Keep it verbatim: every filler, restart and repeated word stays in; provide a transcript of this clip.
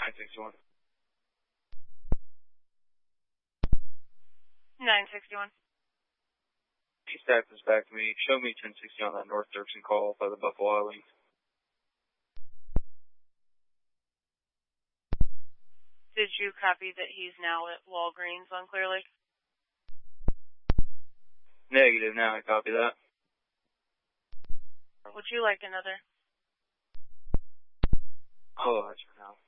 nine sixty-one. nine sixty-one. He stacked this back to me. Show me ten sixty on that North Dirksen call by the Buffalo Wild Wings. Did you copy that he's now at Walgreens on Clear Lake? Negative, now I copy that. Would you like another? Oh, that's for now.